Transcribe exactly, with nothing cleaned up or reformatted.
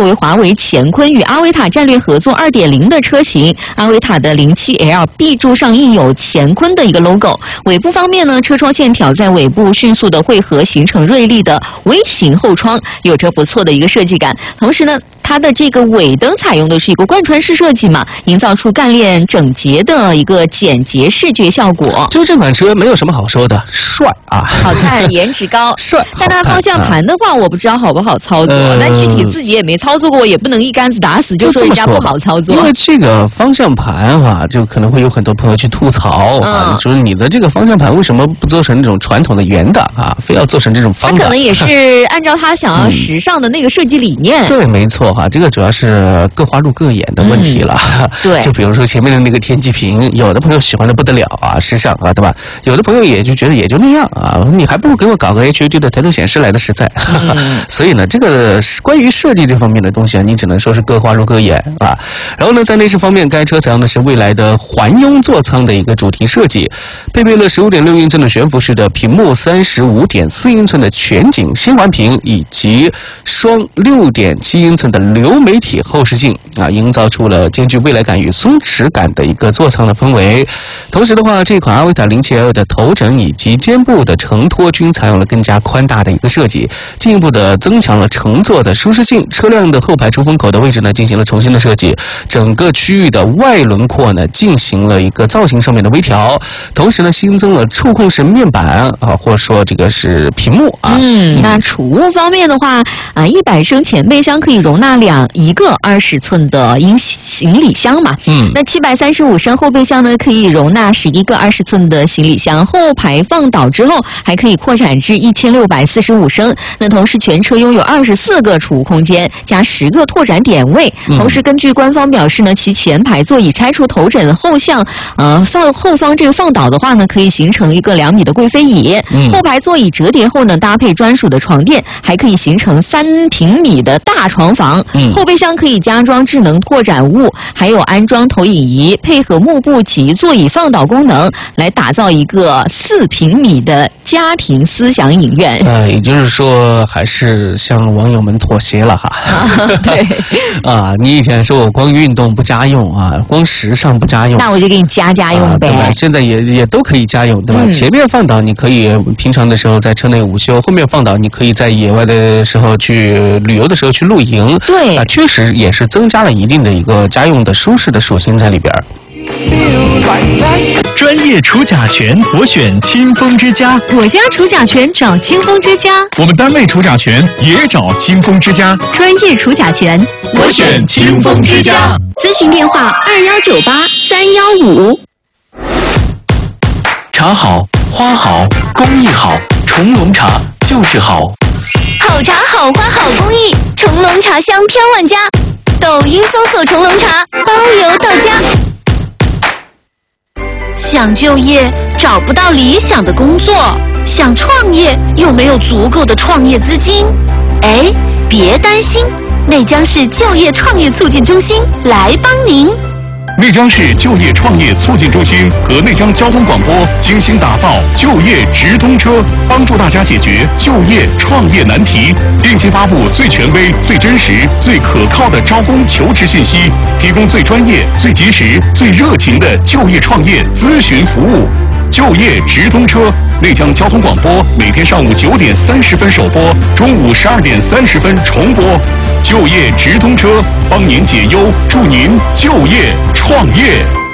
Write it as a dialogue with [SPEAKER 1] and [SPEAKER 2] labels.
[SPEAKER 1] 为华为乾坤与阿维塔战略合作 二点零 的车型，阿维塔的 零七 L 壁柱上印有乾坤的一个 logo。尾部方面呢，车窗线条在尾部迅速的汇合，形成锐利的微型后窗，有着不错的一个设计感。同时呢，它的这个尾灯采用的是一个贯穿式设计嘛，营造出干练整洁的一个简洁视觉效果。
[SPEAKER 2] 就这款车没有什么好说的，帅啊，
[SPEAKER 1] 好看，颜值高，
[SPEAKER 2] 帅。
[SPEAKER 1] 但它方向盘的话，我不知道好不好操作，呃、但具体自己也没操作过，也不能一竿子打死就说人家不好操作。
[SPEAKER 2] 因为这个方向盘哈、啊，就可能会有很多朋友去吐槽啊，嗯、说你的这个方向盘为什么不做成那种传统的圆的啊，非要做成这种方的？
[SPEAKER 1] 他可能也是按照他想要时尚的那个设计理念。
[SPEAKER 2] 嗯、对，没错哈，这个主要是各花入各眼的问题了。嗯、
[SPEAKER 1] 对，
[SPEAKER 2] 就比如说前面的那个天际屏，有的朋友喜欢的不得了啊，时尚啊，对吧？有的朋友也就觉得也就那样啊，你还不如给我搞个 H U D 的抬头显示来的实在。嗯、所以呢，这个关于设计这方面的东西啊，你只能说是各花入各眼啊。然后呢，在内饰方面，该车采用的是未来的环拥座舱的一个主题设计，配备了十五点六英寸的悬浮式的屏幕，三十五点四英寸的全景新环屏，以及双六点七英寸的流媒体后视镜啊，营造出了兼具未来感与松弛感的一个座舱的氛围。同时的话，这款阿维塔 零七 L 的头枕以及肩部的承托均采用了更加宽大的一个设计，进一步的增强了乘坐的舒适性。车辆的后排出风口的位置呢，进行了重新的设计，整个区域的外轮廓呢，进行了一个造型上面的微调，同时呢，新增了触控式面板啊，或者说这个是屏幕啊。
[SPEAKER 1] 嗯，那储物方面的话啊，一百升前备箱可以容纳两一个二十寸的行行李箱嘛。嗯，那七百三十五升后备箱呢，可以容纳十一个二十寸的行李箱，后排放倒之后还可以扩展至一千六百四十五升。那同时全车拥有二十四个储物空间加十个拓展点位。同时根据官方表示呢，其前排座椅拆除头枕后向呃放后方这个放倒的话呢，可以形成一个两米的贵妃椅。嗯、后排座椅折叠后呢，搭配专属的床垫，还可以形成三平米的大床房。嗯、后备箱可以加装智能拓展物，还有安装投影仪，配合幕布及座椅放倒功能，来打造一个四平米的家庭思想影院。
[SPEAKER 2] 呃，也就是说，还是向网友们妥协了哈。
[SPEAKER 1] 啊、对，
[SPEAKER 2] 啊，你以前说我光运动不家用啊，光时尚不家用，
[SPEAKER 1] 那我就给你加家用呗。
[SPEAKER 2] 啊、对吧？现在也也都可以家用，对吧？嗯、前面放倒你可以平常的时候在车内午休，后面放倒你可以在野外的时候去旅游的时候去露营。
[SPEAKER 1] 对，
[SPEAKER 2] 啊，确实也是增加了一定的一个家用的舒适的属性在里边。
[SPEAKER 3] 专业除甲醛，我选清风之家。
[SPEAKER 4] 我家除甲醛找清风之家。
[SPEAKER 3] 我们单位除甲醛也找清风之家。
[SPEAKER 4] 专业除甲醛，
[SPEAKER 3] 我选清风之家。
[SPEAKER 4] 咨询电话二幺九八三幺五。
[SPEAKER 3] 茶好，花好，工艺好，重龙茶就是好。
[SPEAKER 5] 好茶好花好工艺，重龙茶香飘万家。抖音搜索重龙茶，包邮到家。
[SPEAKER 4] 想就业找不到理想的工作，想创业又没有足够的创业资金，哎，别担心，内江市就业创业促进中心来帮您。
[SPEAKER 3] 内江市就业创业促进中心和内江交通广播精心打造就业直通车，帮助大家解决就业创业难题，定期发布最权威、最真实、最可靠的招工求职信息，提供最专业、最及时、最热情的就业创业咨询服务。就业直通车，内江交通广播每天上午九点三十分首播，中午十二点三十分重播。就业直通车，帮您解忧，助您就业创业。